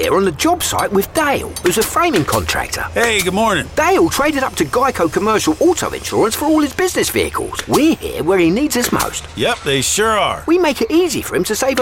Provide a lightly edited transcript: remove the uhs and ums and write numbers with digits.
there on the job site with Dale, who's a framing contractor. Hey, good morning. Dale traded up to Geico Commercial Auto Insurance for all his business vehicles. We're here where he needs us most. Yep, they sure are. We make it easy for him to save